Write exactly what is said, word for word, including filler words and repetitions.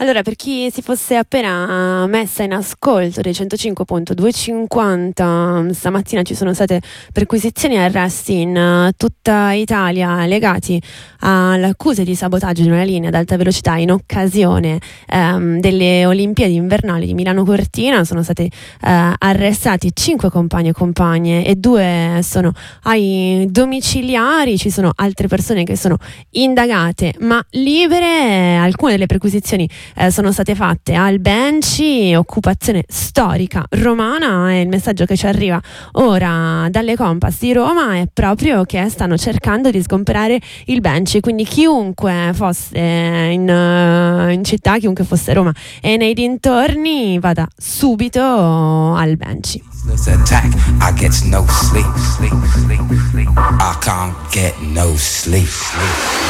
Allora, per chi si fosse appena messa in ascolto dei centocinque punto duecentocinquanta, stamattina ci sono state perquisizioni e arresti in uh, tutta Italia legati alle accuse di sabotaggio di una linea ad alta velocità in occasione um, delle Olimpiadi invernali di Milano Cortina. Sono stati uh, arrestati cinque compagni e compagne e due sono ai domiciliari. Ci sono altre persone che sono indagate ma libere. Alcune delle perquisizioni Eh, sono state fatte al Benci, occupazione storica romana, e il messaggio che ci arriva ora dalle Compass di Roma è proprio che stanno cercando di sgomperare il Benci, quindi chiunque fosse in, uh, in città, chiunque fosse a Roma e nei dintorni, vada subito al Benci. Attack, I get no sleep, sleep, sleep, sleep. I can't get no sleep, sleep.